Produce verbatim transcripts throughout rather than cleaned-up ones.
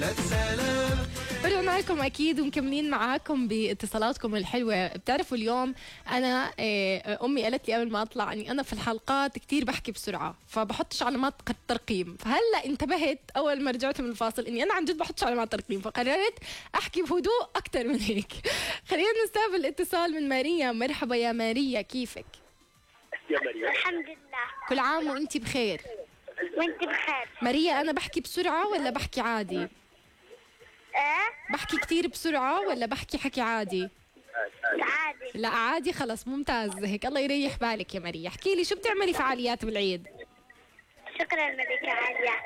رجعنا لكم اكيد ومكملين معاكم باتصالاتكم الحلوه. بتعرفوا اليوم انا امي قالت لي قبل ما اطلع اني انا في الحلقات كتير بحكي بسرعه فبحطش علامات ترقيم، فهلا انتبهت اول ما رجعت من الفاصل اني انا عن جد بحطش علامات ترقيم، فقررت احكي بهدوء اكثر من هيك. خلينا نستقبل الاتصال من ماريا. مرحبا يا ماريا، كيفك؟ يا مريم الحمد لله. كل عام وانت بخير. وانت بخير. ماريا انا بحكي بسرعه ولا بحكي عادي؟ ايه بحكي كتير بسرعه ولا بحكي حكي عادي؟ عادي. لا عادي، خلص ممتاز هيك. الله يريح بالك يا ماريا. احكي لي شو بتعملي فعاليات بالعيد؟ شكرا ملكة عالية.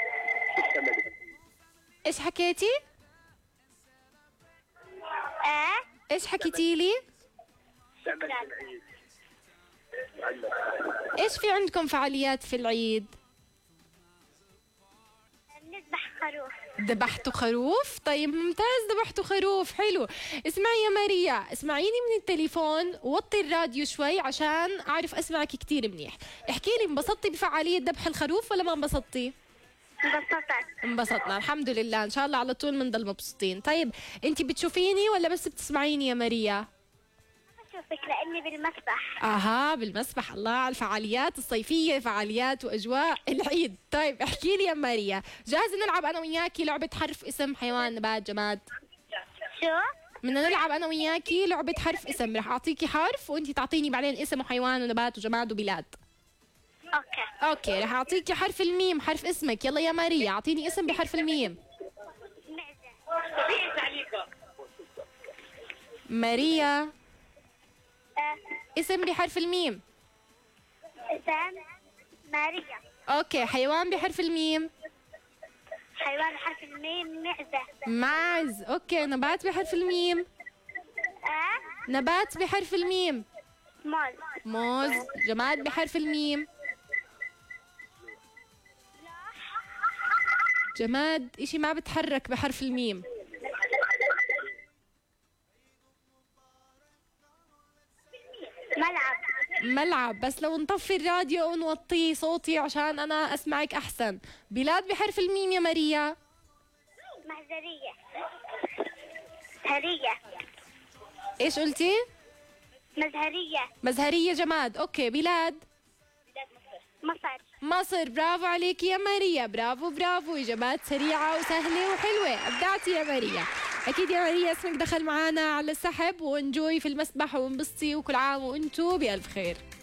ايش حكيتي؟ ايه ايش حكيتي لي؟ شكرا. ايش في عندكم فعاليات في العيد؟ نذبح خروف. ذبحتوا خروف؟ طيب ممتاز، ذبحتوا خروف، حلو. اسمعي يا ماريا، اسمعيني من التليفون ووطي الراديو شوي عشان اعرف اسمعك كتير منيح. احكي لي، انبسطتي بفعالية ذبح الخروف ولا ما انبسطتي؟ انبسطت. انبسطنا الحمد لله، ان شاء الله على طول بنضل مبسوطين. طيب انت بتشوفيني ولا بس بتسمعيني يا ماريا؟ بشوفك لاني بالمسبح. اها بالمسبح، الله على الفعاليات الصيفيه، فعاليات واجواء العيد. طيب احكي لي يا ماريا، جاهزه نلعب انا وياكي لعبه حرف اسم حيوان نبات جماد؟ شو؟ بدنا نلعب انا وياكي لعبه حرف اسم، رح اعطيكي حرف وانت تعطيني بعدين اسم وحيوان ونبات وجماد وبلاد. اوكي اوكي رح اعطيكي حرف الميم، حرف اسمك. يلا يا ماريا اعطيني اسم بحرف الميم. معزة. ماريا اه. اسم بحرف الميم. اسم ماريا. اوكي حيوان بحرف الميم. حيوان حرف الميم معزة. معز. اوكي نبات بحرف الميم. اه. نبات بحرف الميم. موز. موز. جماد بحرف الميم. جماد اشي ما بتحرك بحرف الميم. ملعب. ملعب، بس لو نطفي الراديو ونوطي صوتي عشان انا اسمعك احسن. بلاد بحرف الميم يا ماريا. مهزرية. مزهرية. ايش قلتي؟ مزهرية. مزهرية جماد. اوكي بلاد. مصر. مصر. برافو عليكي يا ماريا، برافو برافو. اجابات سريعة وسهلة وحلوة، ابدعتي يا ماريا. اكيد يا ماريا اسمك دخل معانا على السحب، وانجوي في المسبح وانبسطي، وكل عام وانتو بألف خير.